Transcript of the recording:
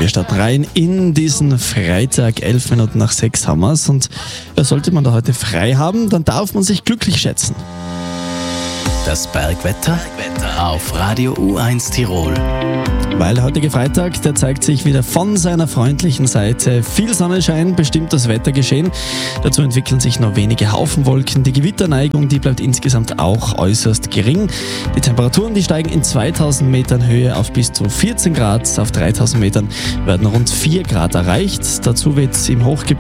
Wir starten rein in diesen Freitag, 11 Minuten nach 6 haben wir's. Und sollte man da heute frei haben, dann darf man sich glücklich schätzen. Das Bergwetter auf Radio U1 Tirol. Weil der heutige Freitag, der zeigt sich wieder von seiner freundlichen Seite. Viel Sonnenschein bestimmt das Wettergeschehen. Dazu entwickeln sich nur wenige Haufenwolken. Die Gewitterneigung, die bleibt insgesamt auch äußerst gering. Die Temperaturen, die steigen in 2000 Metern Höhe auf bis zu 14 Grad. Auf 3000 Metern werden rund 4 Grad erreicht. Dazu wird es im Hochgebirge